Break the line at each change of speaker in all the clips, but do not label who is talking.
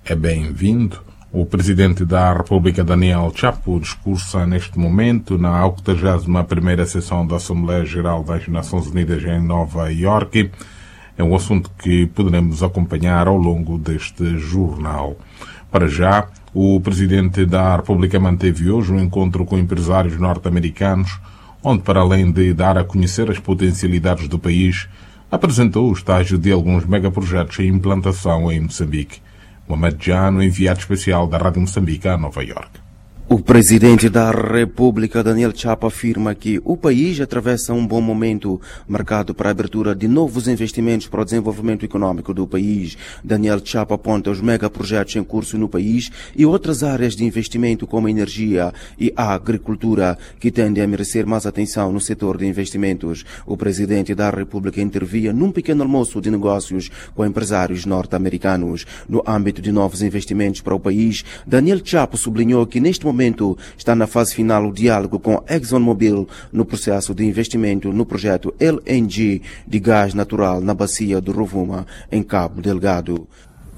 é bem-vindo. O presidente da República, Daniel Chapo, discursa neste momento na 81ª sessão da Assembleia Geral das Nações Unidas em Nova Iorque. É um assunto que poderemos acompanhar ao longo deste jornal. Para já, o presidente da República manteve hoje um encontro com empresários norte-americanos, onde, para além de dar a conhecer as potencialidades do país, apresentou o estágio de alguns megaprojetos em implantação em Moçambique. Mohamed Jano, enviado especial da Rádio Moçambique a Nova Iorque.
O presidente da República, Daniel Chapo, afirma que o país atravessa um bom momento marcado para a abertura de novos investimentos para o desenvolvimento econômico do país. Daniel Chapo aponta os megaprojetos em curso no país e outras áreas de investimento como a energia e a agricultura que tendem a merecer mais atenção no setor de investimentos. O presidente da República intervia num pequeno almoço de negócios com empresários norte-americanos. No âmbito de novos investimentos para o país, Daniel Chapo sublinhou que neste momento está na fase final o diálogo com a ExxonMobil no processo de investimento no projeto LNG de gás natural na bacia do Rovuma, em Cabo Delgado.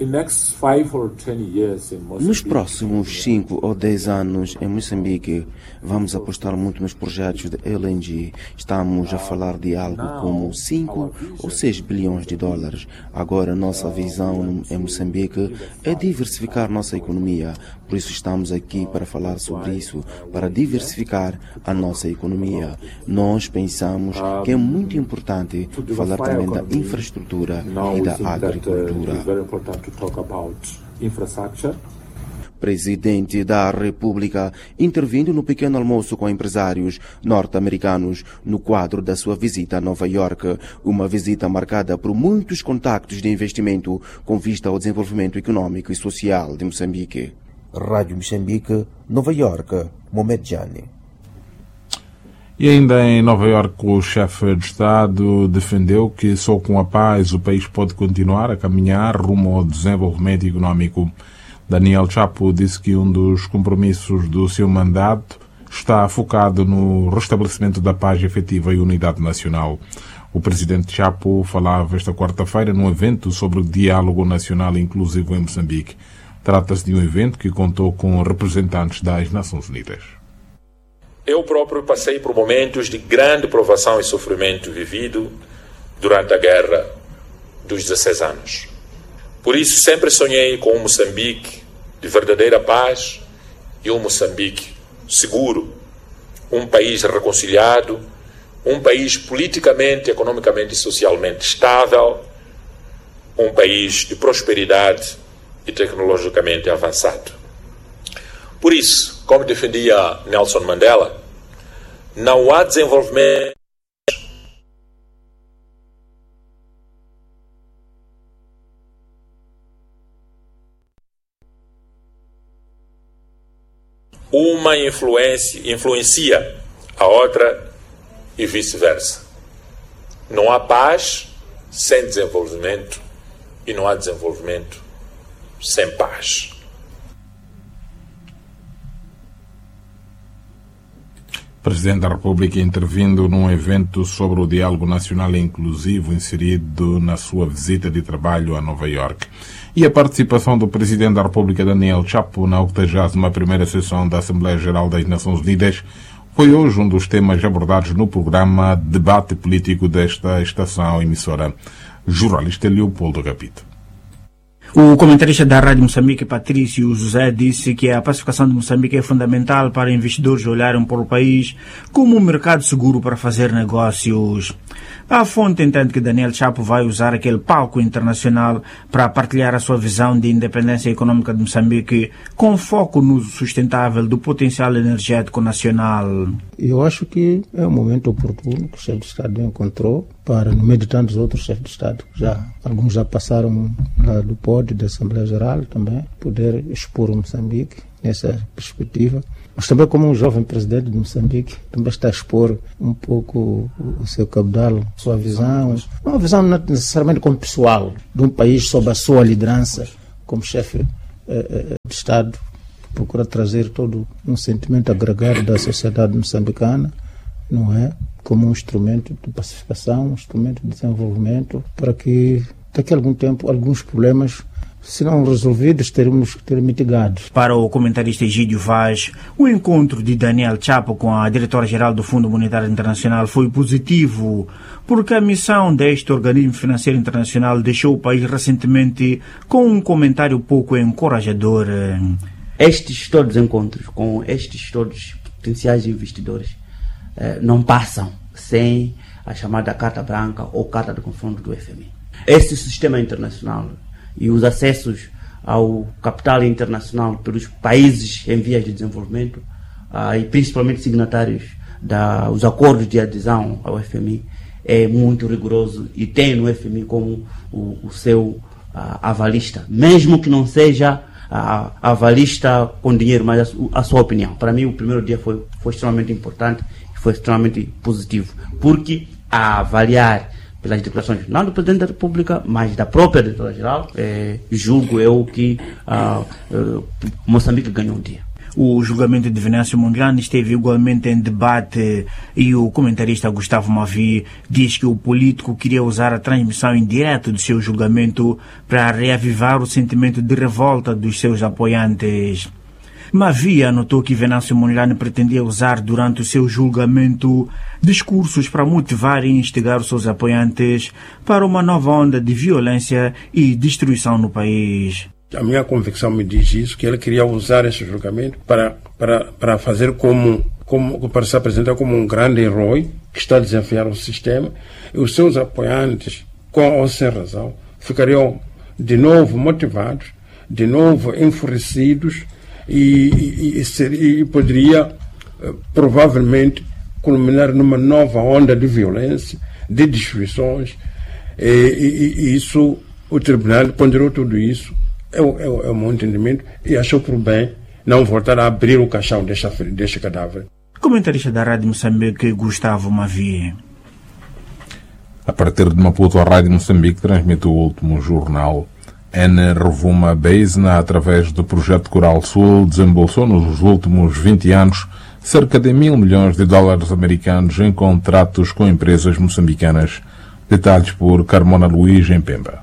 Nos próximos 5 ou 10 anos, em Moçambique, vamos apostar muito nos projetos de LNG. Estamos a falar de algo como 5 ou 6 bilhões de dólares. Agora, nossa visão em Moçambique é diversificar nossa economia. Por isso estamos aqui para falar sobre isso, para diversificar a nossa economia. Nós pensamos que é muito importante falar também da infraestrutura e da agricultura. Presidente da República intervindo no pequeno almoço com empresários norte-americanos no quadro da sua visita a Nova Iorque, uma visita marcada por muitos contactos de investimento com vista ao desenvolvimento econômico e social de Moçambique. Rádio Moçambique, Nova Iorque, Mohamed Jani.
E ainda em Nova Iorque, o chefe de Estado defendeu que só com a paz o país pode continuar a caminhar rumo ao desenvolvimento econômico. Daniel Chapo disse que um dos compromissos do seu mandato está focado no restabelecimento da paz efetiva e unidade nacional. O presidente Chapo falava esta quarta-feira num evento sobre o diálogo nacional inclusivo em Moçambique. Trata-se de um evento que contou com representantes das Nações Unidas.
Eu próprio passei por momentos de grande provação e sofrimento vivido durante a guerra dos 16 anos. Por isso sempre sonhei com um Moçambique de verdadeira paz e um Moçambique seguro, um país reconciliado, um país politicamente, economicamente e socialmente estável, um país de prosperidade e tecnologicamente avançado. Por isso, como defendia Nelson Mandela, não há desenvolvimento uma influencia a outra e vice-versa. Não há paz sem desenvolvimento e não há desenvolvimento sem paz.
Presidente da República intervindo num evento sobre o diálogo nacional inclusivo inserido na sua visita de trabalho a Nova Iorque. E a participação do Presidente da República, Daniel Chapo, na 81ª sessão da Assembleia Geral das Nações Unidas foi hoje um dos temas abordados no programa Debate Político desta estação emissora. Jornalista Leopoldo Capito.
O comentarista da Rádio Moçambique, Patrício José, disse que a pacificação de Moçambique é fundamental para investidores olharem para o país como um mercado seguro para fazer negócios. A fonte entende que Daniel Chapo vai usar aquele palco internacional para partilhar a sua visão de independência econômica de Moçambique com foco no uso sustentável do potencial energético nacional.
Eu acho que é um momento oportuno que o chefe de Estado encontrou para, no meio de tantos outros chefes de Estado, alguns já passaram lá do pódio da Assembleia Geral também, poder expor o Moçambique nessa perspectiva. Mas também como um jovem presidente de Moçambique, também está a expor um pouco o seu caudal, a sua visão, uma visão não necessariamente como pessoal, de um país sob a sua liderança, como chefe de Estado, que procura trazer todo um sentimento agregado da sociedade moçambicana, não é? Como um instrumento de pacificação, um instrumento de desenvolvimento, para que daqui a algum tempo alguns problemas se não resolvidos, teremos que ter mitigados.
Para o comentarista Egídio Vaz, o encontro de Daniel Chapo com a diretora-geral do Fundo Monetário Internacional foi positivo, porque a missão deste organismo financeiro internacional deixou o país recentemente com um comentário pouco encorajador.
Estes todos encontros com estes todos potenciais investidores não passam sem a chamada carta branca ou carta de confronto do FMI. Este sistema internacional e os acessos ao capital internacional pelos países em vias de desenvolvimento e principalmente signatários dos acordos de adesão ao FMI é muito rigoroso e tem no FMI como o seu avalista, mesmo que não seja avalista com dinheiro, mas a sua opinião. Para mim, o primeiro dia foi extremamente importante e foi extremamente positivo, porque a avaliar pelas declarações não do Presidente da República, mas da própria Diretora-Geral, julgo eu que Moçambique ganhou um dia.
O julgamento de Venâncio Mondlane esteve igualmente em debate e o comentarista Gustavo Mavi diz que o político queria usar a transmissão em direto do seu julgamento para reavivar o sentimento de revolta dos seus apoiantes. Mavi anotou que Venâncio Mondlane pretendia usar durante o seu julgamento discursos para motivar e instigar os seus apoiantes para uma nova onda de violência e destruição no país.
A minha convicção me diz isso, que ele queria usar esse julgamento para fazer para se apresentar como um grande herói que está a desafiar o sistema, e os seus apoiantes, com ou sem razão, ficariam de novo motivados, de novo enfurecidos e poderia provavelmente culminar numa nova onda de violência, de destruições, e isso, o tribunal ponderou tudo isso. É o meu entendimento, e achou por bem não voltar a abrir o caixão deste cadáver.
Comentarista da Rádio Moçambique, Gustavo Mavi.
A partir de Maputo, a Rádio Moçambique transmite o último jornal. N. Rovuma Basin, através do projeto Coral Sul, desembolsou nos últimos 20 anos cerca de $1.000 milhões americanos em contratos com empresas moçambicanas. Detalhes por Carmona Luís, em Pemba.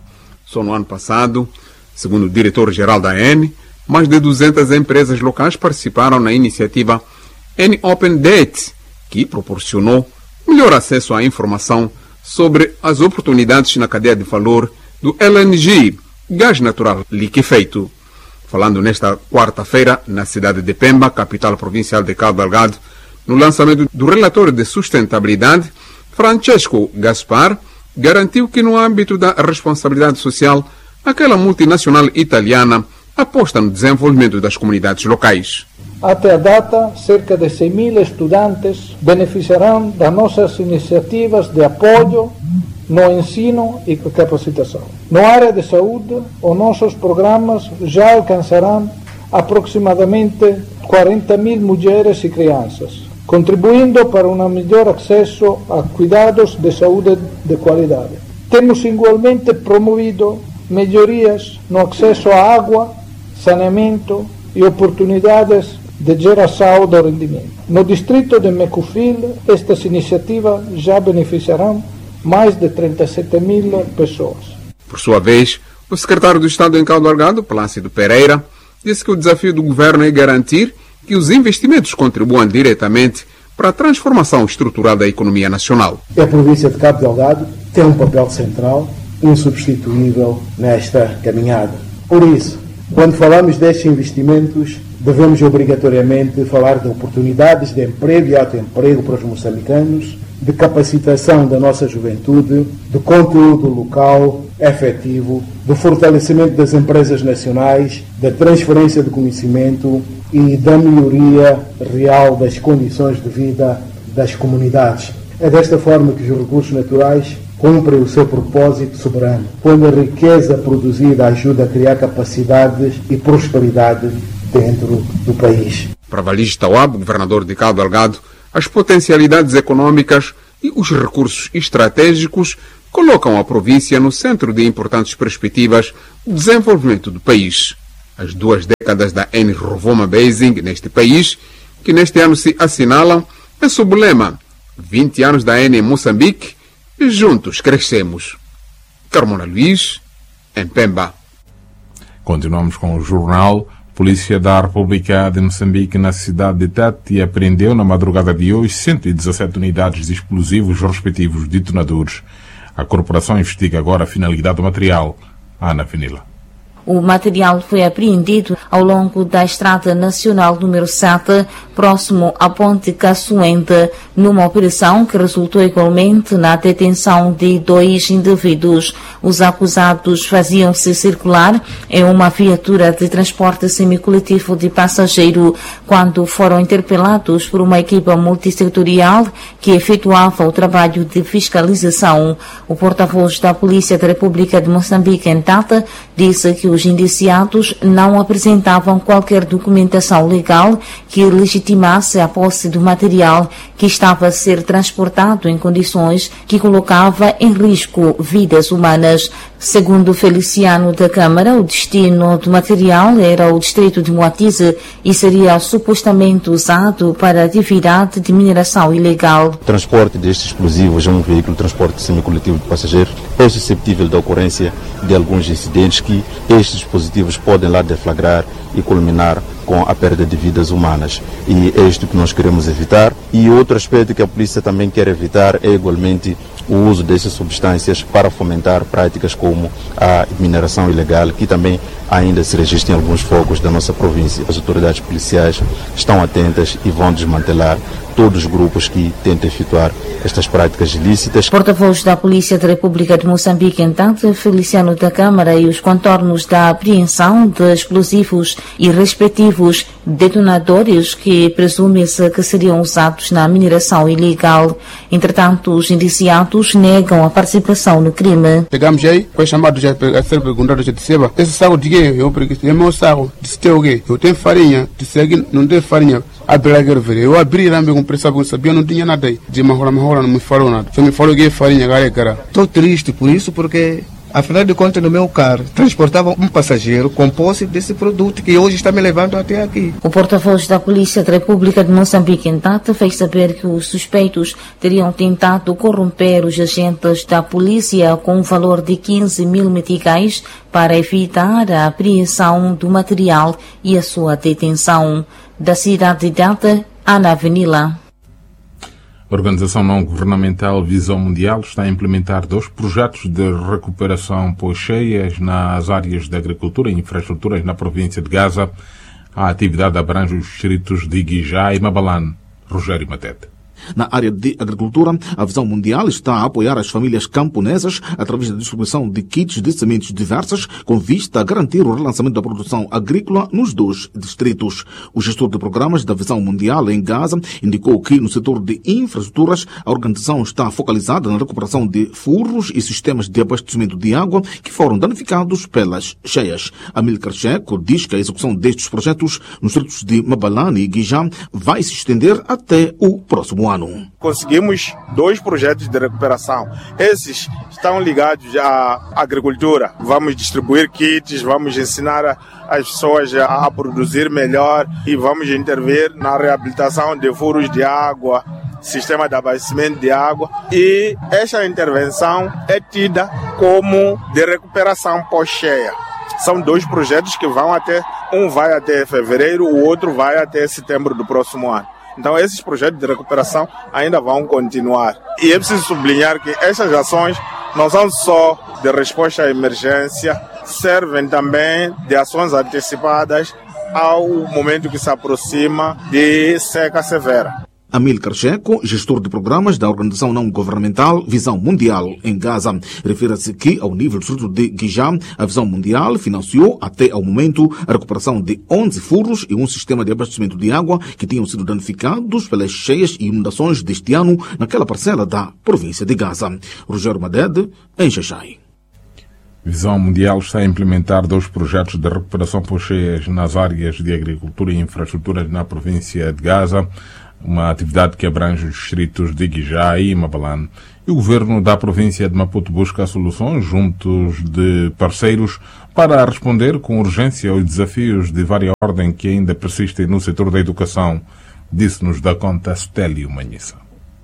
Só no ano passado, segundo o diretor-geral da AN, mais de 200 empresas locais participaram na iniciativa N Open Date, que proporcionou melhor acesso à informação sobre as oportunidades na cadeia de valor do LNG, gás natural liquefeito. Falando nesta quarta-feira, na cidade de Pemba, capital provincial de Cabo Delgado, no lançamento do relatório de sustentabilidade, Francesco Gaspar garantiu que no âmbito da responsabilidade social, aquela multinacional italiana aposta no desenvolvimento das comunidades locais.
Até a data, cerca de 100.000 estudantes beneficiarão das nossas iniciativas de apoio no ensino e capacitação. Na área de saúde, os nossos programas já alcançarão aproximadamente 40.000 mulheres e crianças, contribuindo para um melhor acesso a cuidados de saúde de qualidade. Temos igualmente promovido melhorias no acesso à água, saneamento e oportunidades de geração de rendimento. No distrito de Mecufil, estas iniciativas já beneficiarão mais de 37.000 pessoas.
Por sua vez, o secretário do Estado em Cabo Delgado, Plácido Pereira, disse que o desafio do governo é garantir que os investimentos contribuam diretamente para a transformação estrutural da economia nacional.
A província de Cabo Delgado tem um papel central, insubstituível nesta caminhada. Por isso, quando falamos destes investimentos, devemos obrigatoriamente falar de oportunidades de emprego e autoemprego para os moçambicanos, de capacitação da nossa juventude, de conteúdo local efetivo, do fortalecimento das empresas nacionais, da transferência de conhecimento e da melhoria real das condições de vida das comunidades. É desta forma que os recursos naturais cumprem o seu propósito soberano, quando a riqueza produzida ajuda a criar capacidades e prosperidade dentro do país.
Para Valis Tawab, governador de Cabo Delgado, as potencialidades econômicas e os recursos estratégicos colocam a província no centro de importantes perspectivas de desenvolvimento do país. As 2 décadas da N Rovuma Basin neste país, que neste ano se assinalam, é sob o lema 20 anos da N em Moçambique e juntos crescemos. Carmona Luís, em Pemba.
Continuamos com o jornal. Polícia da República de Moçambique na cidade de Tete apreendeu na madrugada de hoje 117 unidades de explosivos respectivos detonadores. A corporação investiga agora a finalidade do material. Ana Venila.
O material foi apreendido ao longo da Estrada Nacional número 7, próximo à Ponte Caçoente, numa operação que resultou igualmente na detenção de 2 indivíduos. Os acusados faziam-se circular em uma viatura de transporte semicoletivo de passageiro quando foram interpelados por uma equipa multissetorial que efetuava o trabalho de fiscalização. O porta-voz da Polícia da República de Moçambique, em Tete, disse que os indiciados não apresentavam qualquer documentação legal que legitimasse a posse do material que estava a ser transportado em condições que colocava em risco vidas humanas. Segundo Feliciano da Câmara, o destino do material era o distrito de Moatize e seria supostamente usado para atividade de mineração ilegal.
O transporte destes explosivos é um veículo de transporte semicoletivo de passageiros. É suscetível da ocorrência de alguns incidentes que estes dispositivos podem lá deflagrar e culminar com a perda de vidas humanas. E é isto que nós queremos evitar. E outro aspecto que a polícia também quer evitar é igualmente o uso dessas substâncias para fomentar práticas como a mineração ilegal, que também ainda se registra em alguns focos da nossa província. As autoridades policiais estão atentas e vão desmantelar todos os grupos que tentam efetuar estas práticas ilícitas.
Porta-voz da Polícia da República de Moçambique, entanto, Feliciano da Câmara, e os contornos da apreensão de explosivos e respectivos detonadores que presume-se que seriam usados na mineração ilegal. Entretanto, os indiciados negam a participação no crime.
Pegamos aí, foi chamado já a ser perguntado, já disse, esse saco de quê? É meu saco, disse, tem o quê? Eu tenho farinha, disse, não tem farinha. Eu abri lá com pressa, porque sabia não tinha nada aí. De uma hora não me falou nada. Só me falou que é farinha, cara.
Estou triste por isso, porque afinal de contas no meu carro transportava um passageiro com posse desse produto que hoje está me levando até aqui.
O porta-voz da Polícia da República de Moçambique, em Tete, fez saber que os suspeitos teriam tentado corromper os agentes da polícia com um valor de 15 mil meticais para evitar a apreensão do material e a sua detenção. Da cidade de Tete, Ana Venila.
A organização não-governamental Visão Mundial está a implementar 2 projetos de recuperação pós-cheias nas áreas de agricultura e infraestruturas na província de Gaza. A atividade abrange os distritos de Guijá e Mabalane. Rogério Matete.
Na área de agricultura, a Visão Mundial está a apoiar as famílias camponesas através da distribuição de kits de sementes diversas, com vista a garantir o relançamento da produção agrícola nos 2 distritos. O gestor de programas da Visão Mundial em Gaza indicou que no setor de infraestruturas a organização está focalizada na recuperação de furos e sistemas de abastecimento de água que foram danificados pelas cheias. Amílcar Checo diz que a execução destes projetos nos distritos de Mabalane e Guijá vai se estender até o próximo ano.
Conseguimos 2 projetos de recuperação. Esses estão ligados à agricultura. Vamos distribuir kits, vamos ensinar as pessoas a produzir melhor e vamos intervir na reabilitação de furos de água, sistema de abastecimento de água. E esta intervenção é tida como de recuperação pós-cheia. São 2 projetos que vão um vai até fevereiro, o outro vai até setembro do próximo ano. Então, esses projetos de recuperação ainda vão continuar. E é preciso sublinhar que essas ações não são só de resposta à emergência, servem também de ações antecipadas ao momento que se aproxima de seca severa.
Amílcar Checo, gestor de programas da organização não-governamental Visão Mundial em Gaza, refere-se que, ao nível do distrito de Guijá, a Visão Mundial financiou, até ao momento, a recuperação de 11 furos e um sistema de abastecimento de água que tinham sido danificados pelas cheias e inundações deste ano naquela parcela da província de Gaza. Rogério Madede, em Xaxai.
Visão Mundial está a implementar 2 projetos de recuperação pós-cheias nas áreas de agricultura e infraestruturas na província de Gaza, uma atividade que abrange os distritos de Guijá e Mabalane. E o governo da província de Maputo busca soluções juntos de parceiros para responder com urgência aos desafios de vária ordem que ainda persistem no setor da educação, disse-nos da conta Stélio Manhissa.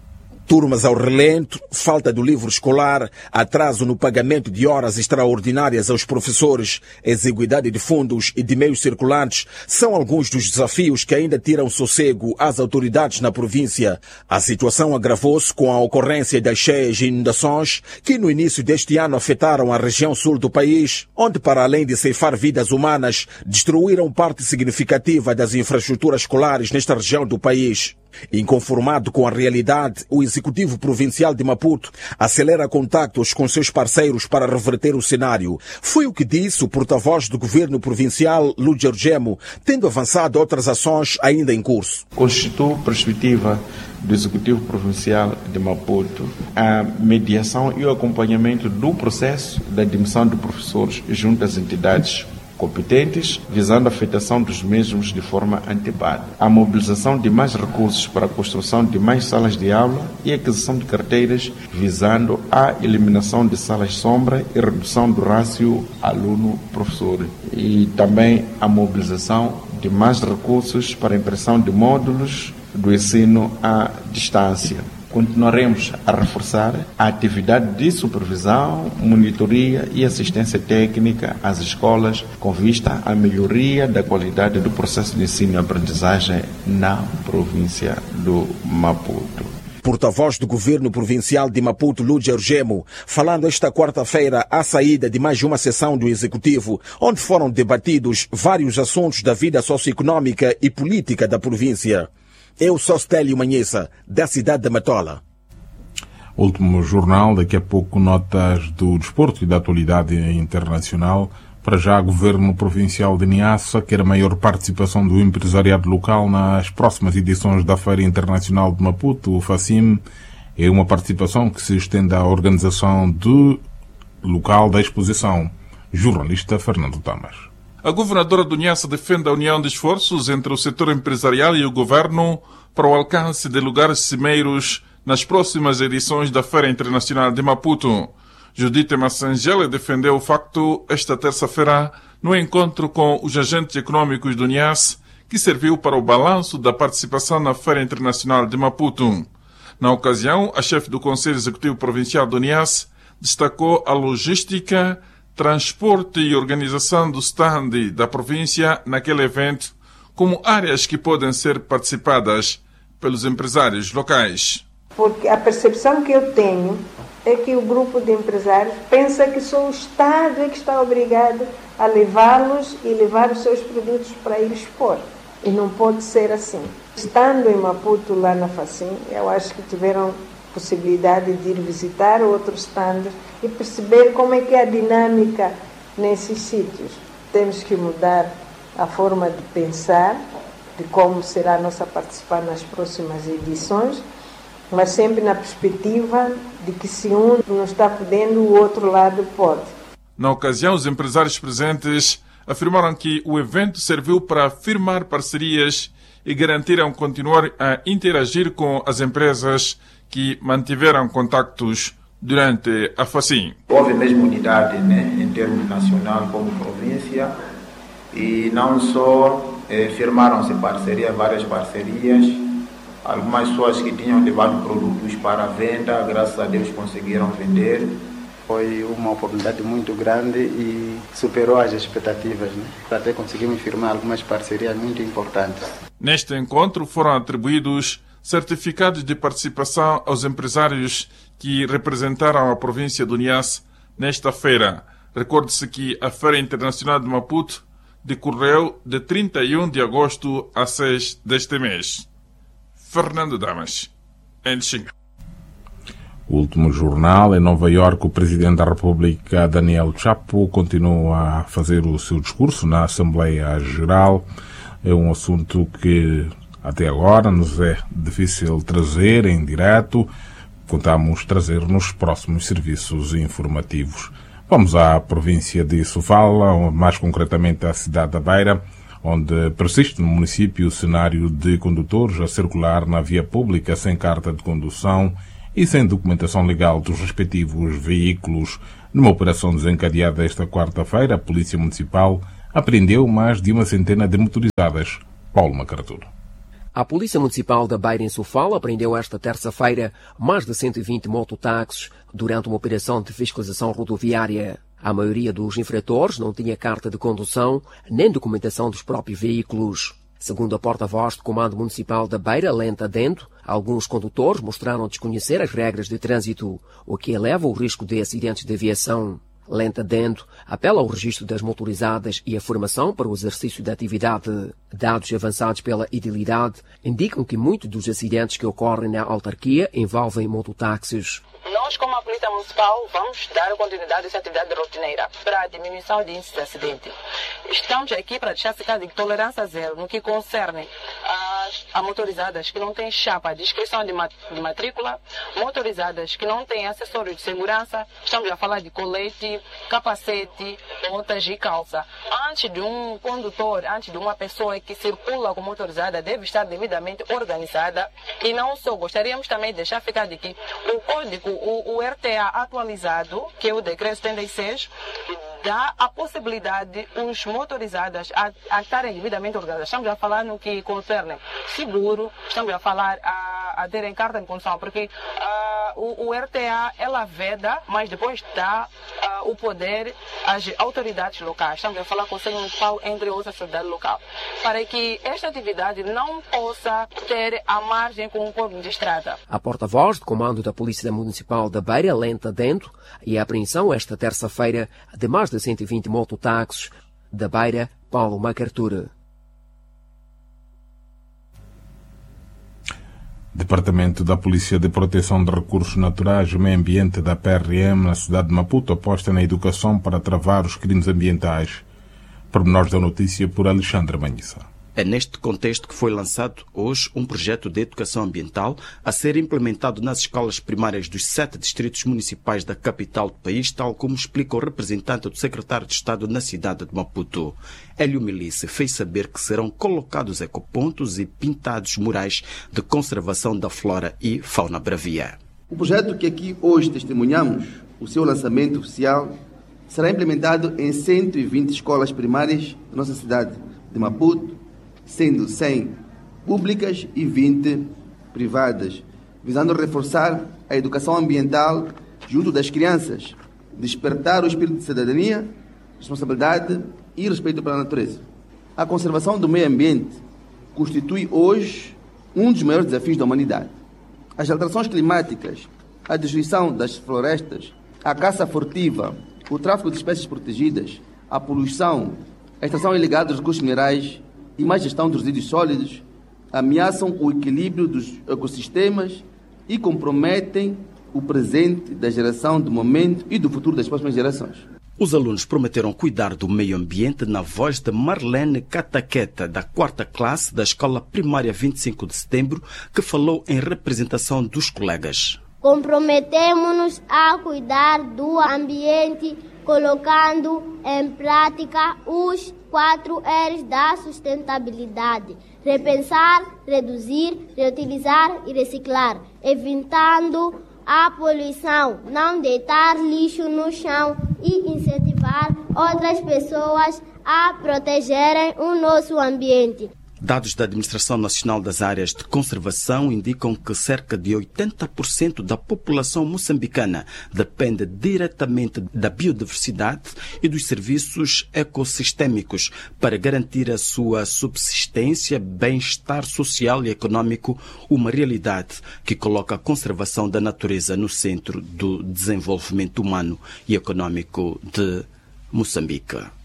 Turmas ao relento, falta do livro escolar, atraso no pagamento de horas extraordinárias aos professores, exiguidade de fundos e de meios circulantes são alguns dos desafios que ainda tiram sossego às autoridades na província. A situação agravou-se com a ocorrência das cheias e inundações que no início deste ano afetaram a região sul do país, onde para além de ceifar vidas humanas, destruíram parte significativa das infraestruturas escolares nesta região do país. Inconformado com a realidade, o Executivo Provincial de Maputo acelera contactos com seus parceiros para reverter o cenário. Foi o que disse o porta-voz do Governo Provincial, Lúcio Gemo, tendo avançado outras ações ainda em curso.
Constitui perspectiva do Executivo Provincial de Maputo a mediação e o acompanhamento do processo da admissão de professores junto às entidades competentes, visando a afetação dos mesmos de forma antecipada, a mobilização de mais recursos para a construção de mais salas de aula e a aquisição de carteiras, visando a eliminação de salas sombra e redução do rácio aluno-professor, e também a mobilização de mais recursos para a impressão de módulos do ensino à distância. Continuaremos a reforçar a atividade de supervisão, monitoria e assistência técnica às escolas com vista à melhoria da qualidade do processo de ensino e aprendizagem na província do Maputo.
Porta-voz do Governo Provincial de Maputo, Lúcio Gemo, falando esta quarta-feira à saída de mais uma sessão do Executivo, onde foram debatidos vários assuntos da vida socioeconômica e política da província. Eu sou Stélio Manhessa, da cidade de Matola.
Último jornal, daqui a pouco notas do desporto e da atualidade internacional. Para já, o Governo Provincial de Niassa quer a maior participação do empresariado local nas próximas edições da Feira Internacional de Maputo, o FACIM. É uma participação que se estende à organização do local da exposição. Jornalista Fernando Tamas.
A governadora do Niassa defende a união de esforços entre o setor empresarial e o governo para o alcance de lugares cimeiros nas próximas edições da Feira Internacional de Maputo. Judite Massangela defendeu o facto esta terça-feira no encontro com os agentes econômicos do Niassa, que serviu para o balanço da participação na Feira Internacional de Maputo. Na ocasião, a chefe do Conselho Executivo Provincial do Niassa destacou a logística, transporte e organização do stand da província naquele evento como áreas que podem ser participadas pelos empresários locais.
Porque a percepção que eu tenho é que o grupo de empresários pensa que só o Estado é que está obrigado a levá-los e levar os seus produtos para ir expor. E não pode ser assim. Estando em Maputo, lá na FACIM, eu acho que tiveram possibilidade de ir visitar outros stands e perceber como é que é a dinâmica nesses sítios. Temos que mudar a forma de pensar, de como será a nossa participação nas próximas edições, mas sempre na perspectiva de que se um não está podendo, o outro lado pode.
Na ocasião, os empresários presentes afirmaram que o evento serviu para firmar parcerias e garantiram continuar a interagir com as empresas que mantiveram contactos durante a FACIM.
Houve mesmo unidade, em termos nacional como província, e não só firmaram-se várias parcerias, algumas pessoas que tinham levado produtos para a venda, graças a Deus conseguiram vender.
Foi uma oportunidade muito grande e superou as expectativas, Até conseguimos firmar algumas parcerias muito importantes.
Neste encontro foram atribuídos certificados de participação aos empresários que representaram a província do Niassa nesta feira. Recorde-se que a Feira Internacional de Maputo decorreu de 31 de agosto a 6 deste mês. Fernando Damas, em Xinga.
O último jornal, em Nova Iorque, o Presidente da República, Daniel Chapo, continua a fazer o seu discurso na Assembleia Geral. É um assunto que até agora nos é difícil trazer em direto. Contamos trazer nos próximos serviços informativos. Vamos à província de Sofala, mais concretamente à cidade da Beira, onde persiste no município o cenário de condutores a circular na via pública sem carta de condução e sem documentação legal dos respectivos veículos. Numa operação desencadeada esta quarta-feira, a Polícia Municipal apreendeu mais de uma centena de motorizadas. Paulo Macartur.
A Polícia Municipal da Beira, em Sofala, apreendeu esta terça-feira mais de 120 mototáxis durante uma operação de fiscalização rodoviária. A maioria dos infratores não tinha carta de condução nem documentação dos próprios veículos. Segundo a porta-voz do Comando Municipal da Beira, Lenta Dendo, alguns condutores mostraram desconhecer as regras de trânsito, o que eleva o risco de acidentes de aviação. Lenta Dendo apela ao registro das motorizadas e a formação para o exercício da atividade. Dados avançados pela Idilidade indicam que muitos dos acidentes que ocorrem na autarquia envolvem mototáxis.
Nós, como a Polícia Municipal, vamos dar continuidade a essa atividade rotineira para a diminuição de índices de acidente. Estamos aqui para deixar ficar de tolerância zero no que concerne a motorizadas que não têm chapa de inscrição de matrícula, motorizadas que não têm acessórios de segurança. Estamos a falar de colete, capacete, botas e calça. Antes de um condutor, antes de uma pessoa que circula com motorizada, deve estar devidamente organizada. E não só, gostaríamos também de deixar ficar de que o código, o RTA atualizado, que é o decreto 76, dá a possibilidade os motorizadas a estarem devidamente organizados. Estamos a falar no que concerne seguro, estamos a falar a terem carta de condução, porque o RTA, ela veda, mas depois dá o poder às autoridades locais. Estamos a falar com o Conselho Municipal, entre outras autoridades locais, para que esta atividade não possa ter a margem com o corpo de estrada.
A porta-voz do Comando da Polícia Municipal da Beira, Lenta Dendo, e a apreensão esta terça-feira de mais de 120 mototáxis da Beira, Paulo MacArthur.
Departamento da Polícia de Proteção de Recursos Naturais e Meio Ambiente da PRM na cidade de Maputo aposta na educação para travar os crimes ambientais. Pormenores da notícia por Alexandre Manhissa.
É neste contexto que foi lançado hoje um projeto de educação ambiental a ser implementado nas escolas primárias dos 7 distritos municipais da capital do país, tal como explica o representante do secretário de Estado na cidade de Maputo. Hélio Milice fez saber que serão colocados ecopontos e pintados murais de conservação da flora e fauna bravia.
O projeto que aqui hoje testemunhamos, o seu lançamento oficial, será implementado em 120 escolas primárias da nossa cidade de Maputo, sendo 100 públicas e 20 privadas, visando reforçar a educação ambiental junto das crianças, despertar o espírito de cidadania, responsabilidade e respeito pela natureza. A conservação do meio ambiente constitui hoje um dos maiores desafios da humanidade. As alterações climáticas, a destruição das florestas, a caça furtiva, o tráfico de espécies protegidas, a poluição, a extração ilegal dos recursos minerais e má gestão dos resíduos sólidos ameaçam o equilíbrio dos ecossistemas e comprometem o presente da geração do momento e do futuro das próximas gerações.
Os alunos prometeram cuidar do meio ambiente na voz de Marlene Cataqueta, da 4ª classe da Escola Primária 25 de Setembro, que falou em representação dos colegas.
Comprometemos-nos a cuidar do ambiente, colocando em prática os 4 R's da sustentabilidade: repensar, reduzir, reutilizar e reciclar, evitando a poluição, não deitar lixo no chão e incentivar outras pessoas a protegerem o nosso ambiente.
Dados da Administração Nacional das Áreas de Conservação indicam que cerca de 80% da população moçambicana depende diretamente da biodiversidade e dos serviços ecossistêmicos para garantir a sua subsistência, bem-estar social e econômico, uma realidade que coloca a conservação da natureza no centro do desenvolvimento humano e econômico de Moçambique.